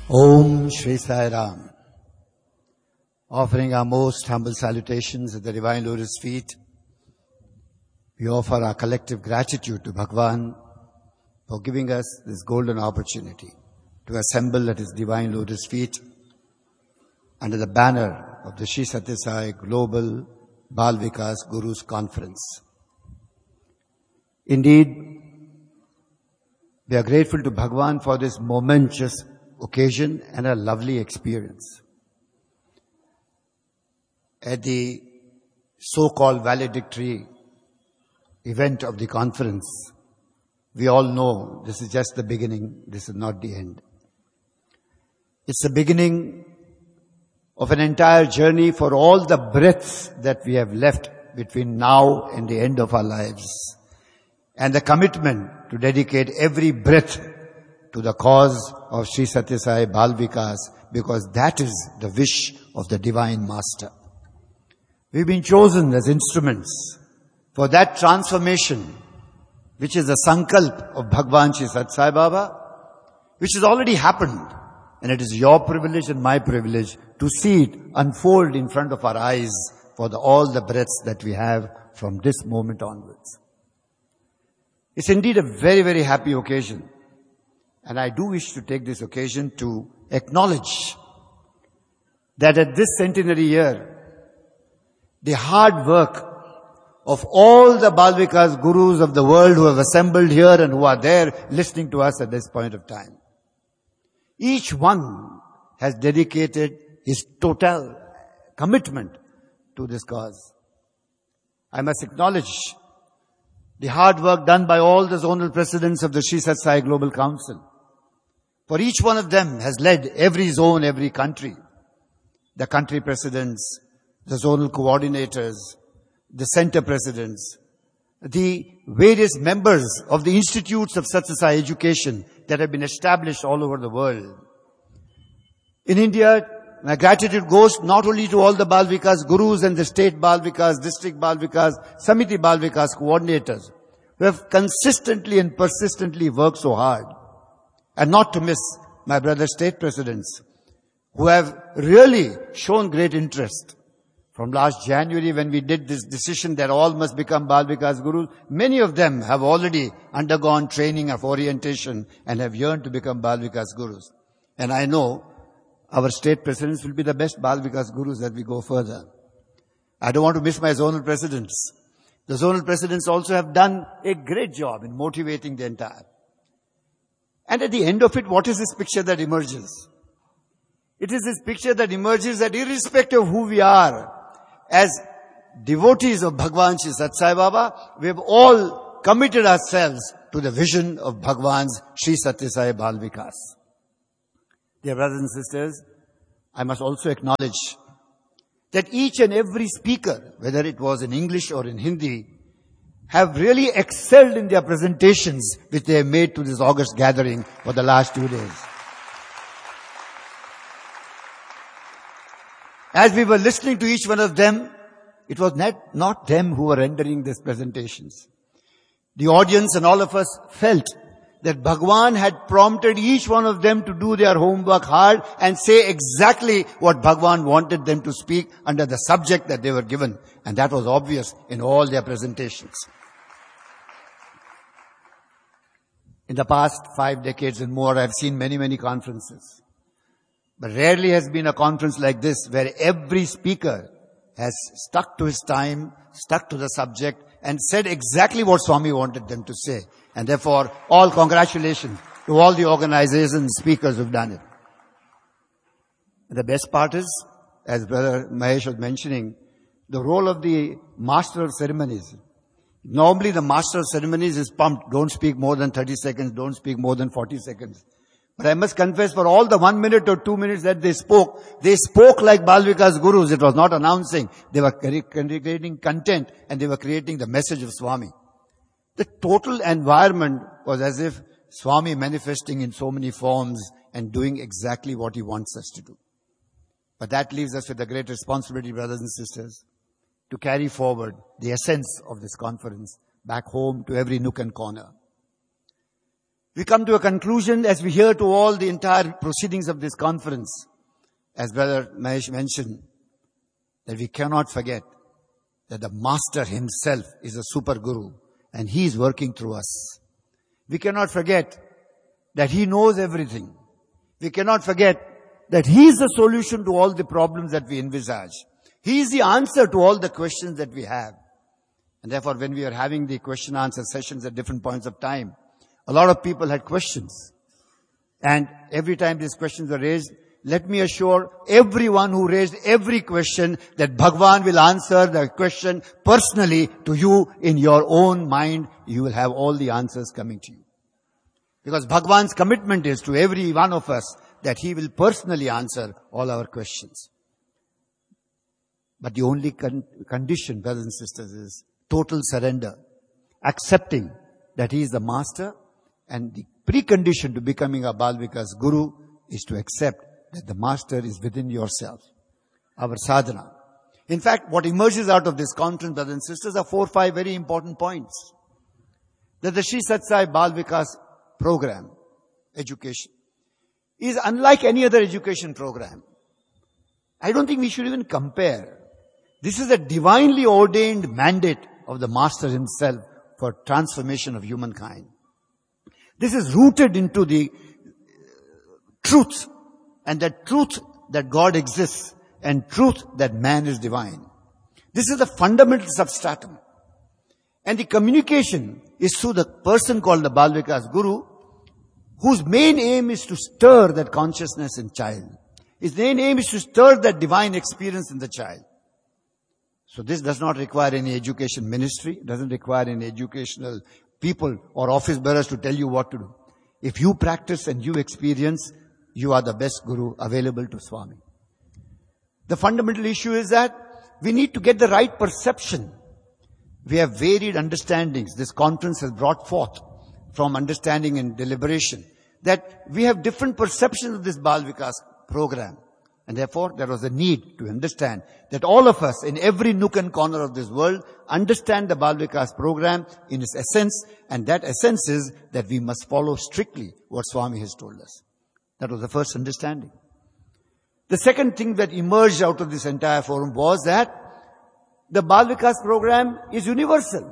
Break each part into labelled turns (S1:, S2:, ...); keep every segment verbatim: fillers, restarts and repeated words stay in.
S1: Om Shri Sai Ram. Offering our most humble salutations at the Divine Lotus feet, we offer our collective gratitude to Bhagwan for giving us this golden opportunity to assemble at His Divine Lotus feet under the banner of the Sri Sathya Sai Global Bal Vikas Gurus Conference. Indeed, we are grateful to Bhagwan for this momentous occasion and a lovely experience. At the so-called valedictory event of the conference, we all know this is just the beginning, this is not the end. It's the beginning of an entire journey for all the breaths that we have left between now and the end of our lives, and the commitment to dedicate every breath to the cause of Sri Sathya Sai Bal Vikas, because that is the wish of the Divine Master. We've been chosen as instruments for that transformation, which is the sankalp of Bhagwan Sri Sathya Sai Baba, which has already happened. And it is your privilege and my privilege to see it unfold in front of our eyes for the, all the breaths that we have from this moment onwards. It's indeed a very, very happy occasion. And I do wish to take this occasion to acknowledge that at this centenary year, the hard work of all the Bal Vikas Gurus of the world who have assembled here and who are there listening to us at this point of time, each one has dedicated his total commitment to this cause. I must acknowledge the hard work done by all the zonal presidents of the Sri Sathya Sai Global Council. For each one of them has led every zone, every country. The country presidents, the zonal coordinators, the center presidents, the various members of the institutes of Sathya Sai education that have been established all over the world. In India, my gratitude goes not only to all the Bal Vikas Gurus and the state Bal Vikas, district Bal Vikas, Samiti Bal Vikas coordinators who have consistently and persistently worked so hard. And not to miss my brother state presidents who have really shown great interest. From last January when we did this decision that all must become Bal Vikas Gurus, many of them have already undergone training of orientation and have yearned to become Bal Vikas Gurus. And I know our state presidents will be the best Bal Vikas Gurus as we go further. I don't want to miss my zonal presidents. The zonal presidents also have done a great job in motivating the entire. And at the end of it, what is this picture that emerges? It is this picture that emerges that irrespective of who we are, as devotees of Bhagwan Sri Sathya Sai Baba, we have all committed ourselves to the vision of Bhagwan's Sri Sathya Sai Bal Vikas. Dear brothers and sisters, I must also acknowledge that each and every speaker, whether it was in English or in Hindi, have really excelled in their presentations which they have made to this august gathering for the last two days. As we were listening to each one of them, it was not, not them who were rendering these presentations. The audience and all of us felt that Bhagwan had prompted each one of them to do their homework hard and say exactly what Bhagwan wanted them to speak under the subject that they were given. And that was obvious in all their presentations. In the past five decades and more, I've seen many, many conferences. But rarely has been a conference like this where every speaker has stuck to his time, stuck to the subject, and said exactly what Swami wanted them to say. And therefore, all congratulations to all the organizers and speakers who've done it. And the best part is, as Brother Mahesh was mentioning, the role of the Master of Ceremonies. Normally the Master of Ceremonies is pumped. Don't speak more than thirty seconds. Don't speak more than forty seconds. But I must confess, for all the one minute or two minutes that they spoke, they spoke like Bal Vikas Gurus. It was not announcing. They were creating content and they were creating the message of Swami. The total environment was as if Swami manifesting in so many forms and doing exactly what he wants us to do. But that leaves us with a great responsibility, brothers and sisters, to carry forward the essence of this conference back home to every nook and corner. We come to a conclusion as we hear to all the entire proceedings of this conference, as Brother Mahesh mentioned, that we cannot forget that the Master himself is a super guru and he is working through us. We cannot forget that he knows everything. We cannot forget that he is the solution to all the problems that we envisage. He is the answer to all the questions that we have. And therefore, when we are having the question answer sessions at different points of time, a lot of people had questions. And every time these questions were raised, let me assure everyone who raised every question that Bhagwan will answer the question personally to you in your own mind. You will have all the answers coming to you. Because Bhagwan's commitment is to every one of us that he will personally answer all our questions. But the only con- condition, brothers and sisters, is total surrender. Accepting that he is the master, and the precondition to becoming a Bal Vikas Guru is to accept that the master is within yourself. Our sadhana. In fact, what emerges out of this conference, brothers and sisters, are four or five very important points. That the Sri Sathya Sai Bal Vikas program, education, is unlike any other education program. I don't think we should even compare. This is a divinely ordained mandate of the Master himself for transformation of humankind. This is rooted into the truth, and that truth that God exists and truth that man is divine. This is the fundamental substratum. And the communication is through the person called the Bal Vikas Guru, whose main aim is to stir that consciousness in child. His main aim is to stir that divine experience in the child. So this does not require any education ministry, it doesn't require any educational people or office bearers to tell you what to do. If you practice and you experience, you are the best guru available to Swami. The fundamental issue is that we need to get the right perception. We have varied understandings. This conference has brought forth from understanding and deliberation that we have different perceptions of this Bal Vikas program. And therefore, there was a need to understand that all of us in every nook and corner of this world understand the Bal Vikas program in its essence, and that essence is that we must follow strictly what Swami has told us. That was the first understanding. The second thing that emerged out of this entire forum was that the Bal Vikas program is universal.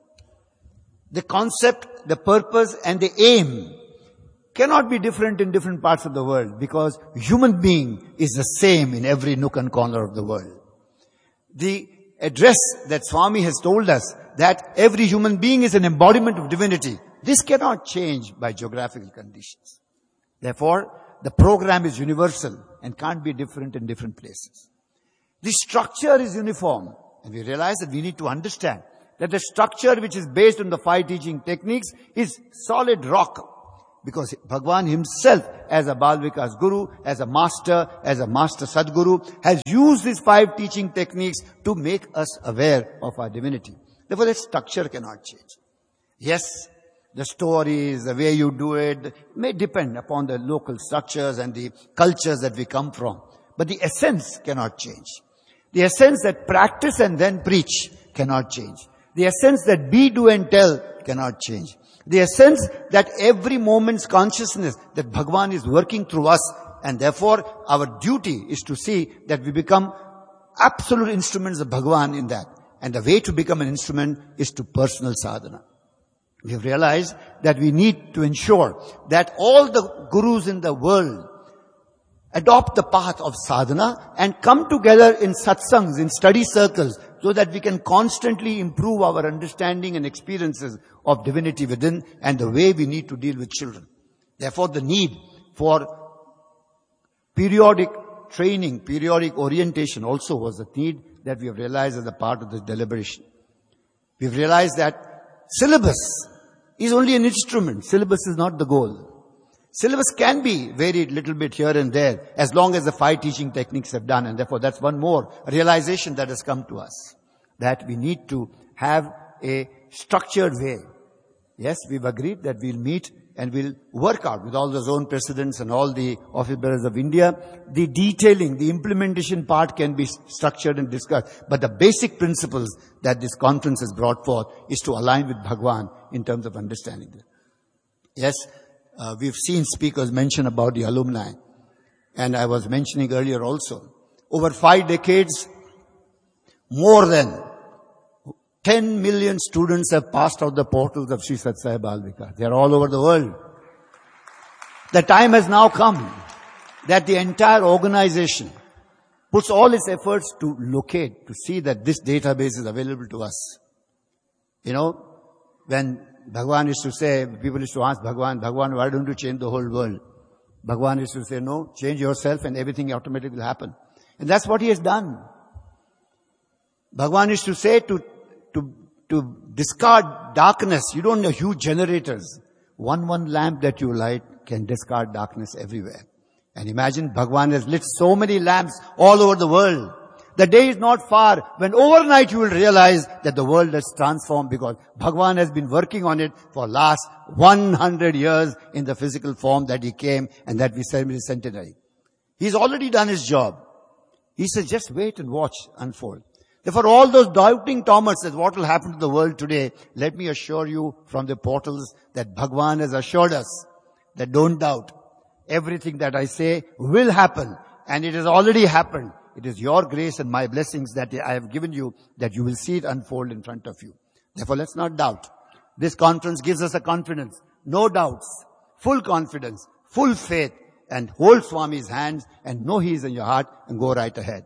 S1: The concept, the purpose, and the aim cannot be different in different parts of the world, because human being is the same in every nook and corner of the world. The address that Swami has told us that every human being is an embodiment of divinity, this cannot change by geographical conditions. Therefore, the program is universal and can't be different in different places. The structure is uniform, and we realize that we need to understand that the structure which is based on the five teaching techniques is solid rock. Because Bhagwan himself, as a Bal Vikas Guru, as a master, as a master Sadguru, has used these five teaching techniques to make us aware of our divinity. Therefore, the structure cannot change. Yes, the stories, the way you do it, may depend upon the local structures and the cultures that we come from. But the essence cannot change. The essence that practice and then preach cannot change. The essence that be, do and tell cannot change. The essence that every moment's consciousness that Bhagwan is working through us, and therefore our duty is to see that we become absolute instruments of Bhagwan in that. And the way to become an instrument is to personal sadhana. We have realized that we need to ensure that all the gurus in the world adopt the path of sadhana and come together in satsangs, in study circles, so that we can constantly improve our understanding and experiences of divinity within and the way we need to deal with children. Therefore, the need for periodic training, periodic orientation also was a need that we have realized as a part of this deliberation. We have realized that syllabus is only an instrument. Syllabus is not the goal. Syllabus can be varied a little bit here and there as long as the five teaching techniques have done, and therefore that's one more realization that has come to us, that we need to have a structured way. Yes, we've agreed that we'll meet and we'll work out with all the zone presidents and all the office bearers of India. The detailing, the implementation part can be structured and discussed, but the basic principles that this conference has brought forth is to align with Bhagwan in terms of understanding this. Yes, uh, we've seen speakers mention about the alumni. And I was mentioning earlier also, over five decades, more than ten million students have passed out the portals of Sri Sathya Sai Bal Vikas. They are all over the world. The time has now come that the entire organization puts all its efforts to locate, to see that this database is available to us. You know, when Bhagwan used to say, people used to ask Bhagwan, Bhagwan, why don't you change the whole world? Bhagwan used to say, no, change yourself and everything automatically will happen. And that's what he has done. Bhagwan used to say to, to, to discard darkness. You don't need huge generators. One, one lamp that you light can discard darkness everywhere. And imagine Bhagwan has lit so many lamps all over the world. The day is not far when overnight you will realize that the world has transformed because Bhagwan has been working on it for last one hundred years in the physical form that he came and that we celebrate his centenary. He's already done his job. He says, just wait and watch unfold. Therefore, all those doubting Thomas that what will happen to the world today, let me assure you from the portals that Bhagwan has assured us that don't doubt. Everything that I say will happen and it has already happened. It is your grace and my blessings that I have given you that you will see it unfold in front of you. Therefore, let's not doubt. This conference gives us a confidence, no doubts, full confidence, full faith, and hold Swami's hands and know he is in your heart and go right ahead.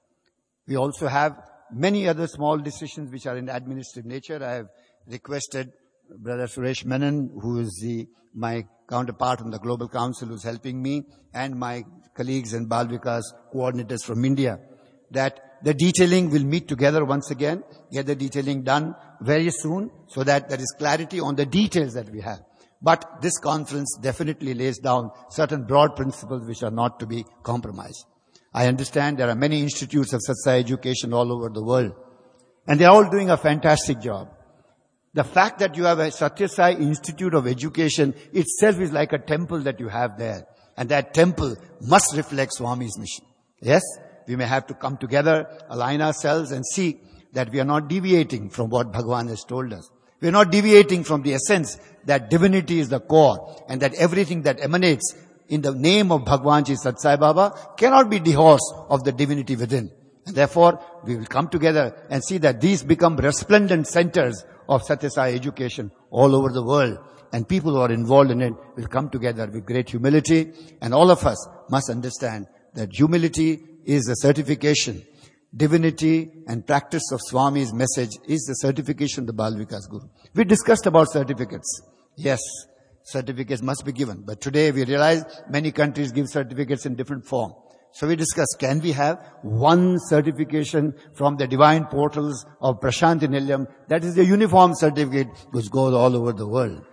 S1: We also have many other small decisions which are in administrative nature. I have requested Brother Suresh Menon, who is the, my counterpart on the Global Council, who is helping me, and my colleagues and Bal Vikas coordinators from India, that the detailing will meet together once again, get the detailing done very soon, so that there is clarity on the details that we have. But this conference definitely lays down certain broad principles which are not to be compromised. I understand there are many institutes of Sathya Sai education all over the world, and they are all doing a fantastic job. The fact that you have a Sathya Sai Institute of Education itself is like a temple that you have there. And that temple must reflect Swami's mission. Yes, we may have to come together, align ourselves and see that we are not deviating from what Bhagwan has told us. We are not deviating from the essence that divinity is the core and that everything that emanates in the name of Bhagwan Ji Sathya Sai Baba cannot be divorced of the divinity within. And therefore, we will come together and see that these become resplendent centers of Sathya Sai education all over the world. And people who are involved in it will come together with great humility. And all of us must understand that humility is the certification. Divinity and practice of Swami's message is the certification of the Bal Vikas Guru. We discussed about certificates. Yes, certificates must be given. But today we realize many countries give certificates in different form. So we discussed, can we have one certification from the divine portals of Prashanthi Nilayam? That is the uniform certificate which goes all over the world.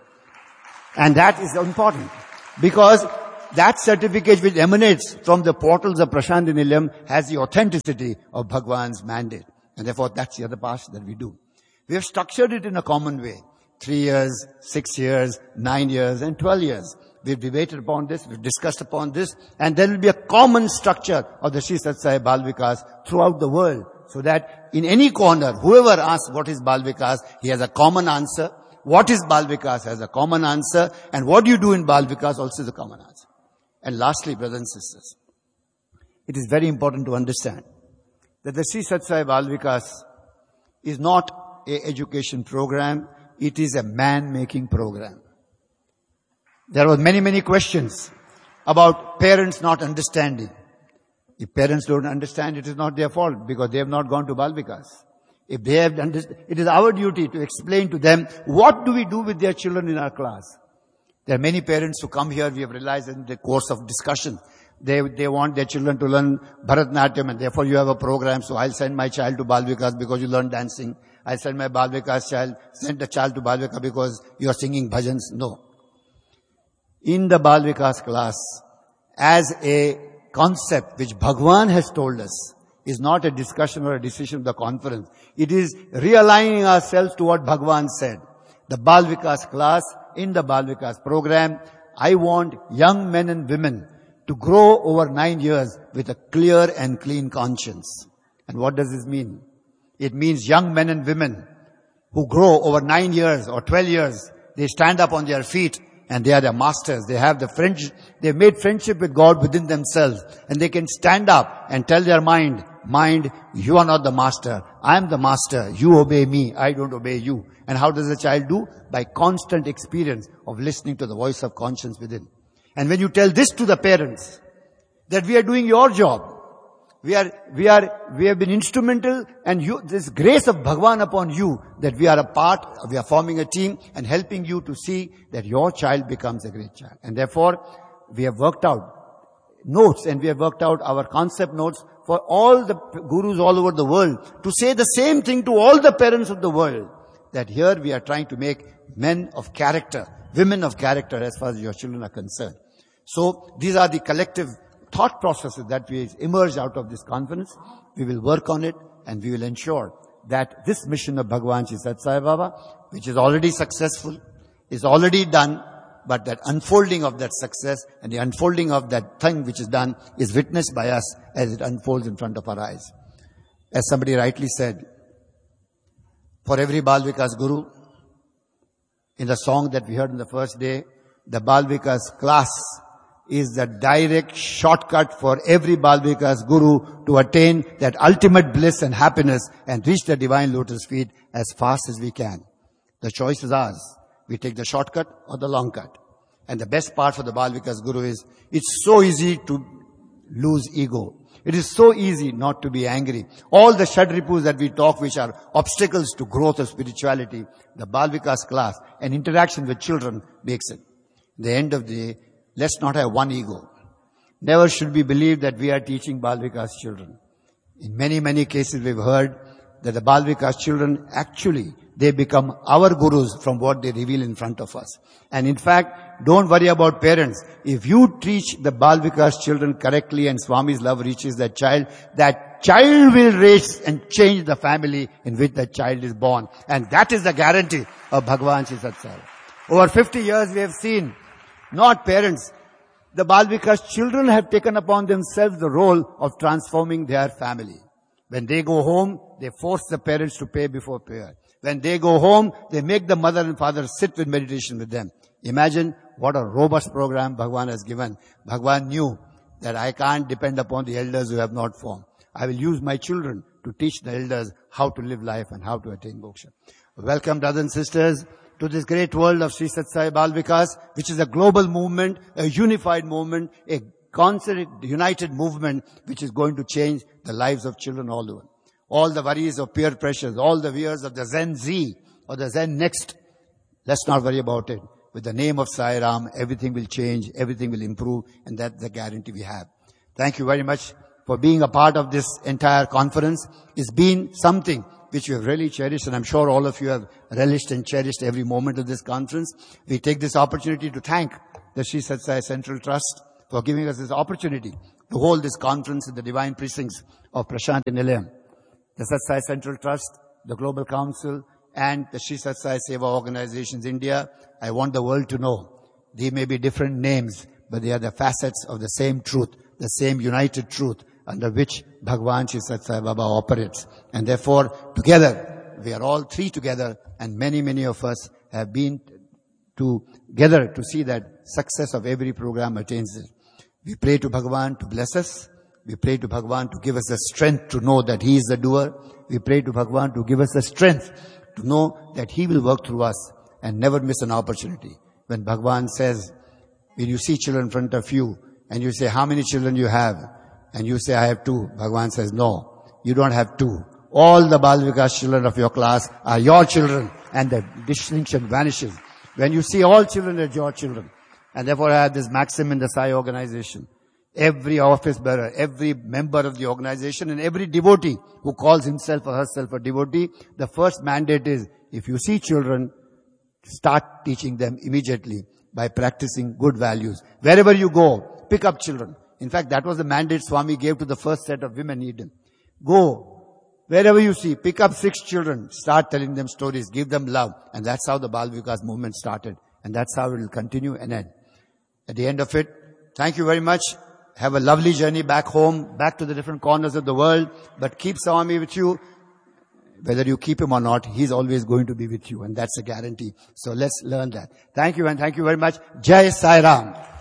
S1: And that is important because that certificate which emanates from the portals of Prashanthi Nilayam has the authenticity of Bhagwan's mandate. And therefore that's the other part that we do. We have structured it in a common way. Three years, six years, nine years and twelve years. We've debated upon this, we've discussed upon this, and there will be a common structure of the Sri Sathya Sai Bal Vikas throughout the world. So that in any corner, whoever asks what is Bal Vikas, he has a common answer. What is Bal Vikas has a common answer, and what do you do in Bal Vikas also is a common answer. And lastly, brothers and sisters, it is very important to understand that the Sri Sathya Sai Bal Vikas is not an education program, it is a man-making program. There were many, many questions about parents not understanding. If parents don't understand, it is not their fault because they have not gone to Bal Vikas. If they have understood, it is our duty to explain to them what do we do with their children in our class. There are many parents who come here, we have realized in the course of discussion, they they want their children to learn Bharatnatyam and therefore you have a program, so I'll send my child to Bal Vikas because you learn dancing. I'll send my Bal Vikas child, send the child to Bal Vikas because you are singing bhajans. No. In the Bal Vikas class, as a concept which Bhagwan has told us, is not a discussion or a decision of the conference. It is realigning ourselves to what Bhagwan said. The Bal Vikas class, in the Bal Vikas program, I want young men and women to grow over nine years with a clear and clean conscience. And what does this mean? It means young men and women who grow over nine years or twelve years, they stand up on their feet And they are the masters. They have the friendship. They've made friendship with God within themselves. And they can stand up and tell their mind, mind, you are not the master. I am the master. You obey me. I don't obey you. And how does the child do? By constant experience of listening to the voice of conscience within. And when you tell this to the parents, that we are doing your job, we are, we are, we have been instrumental, and you, this grace of Bhagwan upon you, that we are a part, we are forming a team and helping you to see that your child becomes a great child. And therefore, we have worked out notes, and we have worked out our concept notes for all the gurus all over the world to say the same thing to all the parents of the world, that here we are trying to make men of character, women of character as far as your children are concerned. So these are the collective thought processes that we emerge out of this conference. We will work on it, and we will ensure that this mission of Bhagwan Shri Sathya Sai Baba, which is already successful, is already done, but that unfolding of that success and the unfolding of that thing which is done is witnessed by us as it unfolds in front of our eyes. As somebody rightly said, for every Bal Vikas Guru, in the song that we heard on the first day, the Bal Vikas class is the direct shortcut for every Bal Vikas Guru to attain that ultimate bliss and happiness and reach the divine lotus feet as fast as we can. The choice is ours. We take the shortcut or the long cut. And the best part for the Bal Vikas Guru is, it's so easy to lose ego. It is so easy not to be angry. All the Shadripus that we talk, which are obstacles to growth of spirituality, the Bal Vikas class and interaction with children makes it. At the end of the day, let's not have one ego. Never should we believe that we are teaching Bal Vikas children. In many, many cases we've heard that the Bal Vikas children actually, they become our gurus from what they reveal in front of us. And in fact, don't worry about parents. If you teach the Bal Vikas children correctly and Swami's love reaches that child, that child will raise and change the family in which that child is born. And that is the guarantee of Bhagwan Shri Sathya Sai. Over fifty years we have seen, not parents, the Bal Vikas children have taken upon themselves the role of transforming their family. When they go home, they force the parents to pay before prayer. When they go home, they make the mother and father sit with meditation with them. Imagine what a robust program Bhagwan has given. Bhagwan knew that I can't depend upon the elders who have not formed. I will use my children to teach the elders how to live life and how to attain moksha. Welcome, brothers and sisters, to this great world of Shri Sathya Sai Bal Vikas, which is a global movement, a unified movement, a concerted, united movement, which is going to change the lives of children all over. All the worries of peer pressures, all the fears of the Zen Z or the Zen Next, let's not worry about it. With the name of Sai Ram, everything will change, everything will improve, and that's the guarantee we have. Thank you very much for being a part of this entire conference. It's been something which we have really cherished, and I'm sure all of you have relished and cherished every moment of this conference. We take this opportunity to thank the Shri Sathya Sai Central Trust for giving us this opportunity to hold this conference in the divine precincts of Prashanti Nilayam. The Sathya Sai Central Trust, the Global Council, and the Shri Sathya Sai Seva Organizations India. I want the world to know they may be different names, but they are the facets of the same truth, the same united truth under which Bhagwan Shri Sathya Sai Baba operates. And therefore, together, we are all three together, and many, many of us have been together to see that success of every program attains it. We pray to Bhagwan to bless us. We pray to Bhagwan to give us the strength to know that He is the doer. We pray to Bhagwan to give us the strength to know that He will work through us and never miss an opportunity. When Bhagwan says, when you see children in front of you and you say, how many children you have? And you say, I have two. Bhagwan says, no, you don't have two. All the Bal Vikas children of your class are your children, and the distinction vanishes. When you see all children as your children. And therefore I have this maxim in the Sai organization. Every office bearer, every member of the organization, and every devotee who calls himself or herself a devotee, the first mandate is, if you see children, start teaching them immediately by practicing good values. Wherever you go, pick up children. In fact, that was the mandate Swami gave to the first set of women in Eden. Go, wherever you see, pick up six children, start telling them stories, give them love. And that's how the Bal Vikas movement started. And that's how it will continue and end. At the end of it, thank you very much. Have a lovely journey back home, back to the different corners of the world. But keep Swami with you. Whether you keep him or not, he's always going to be with you, and that's a guarantee. So let's learn that. Thank you, and thank you very much. Jai Sai Ram.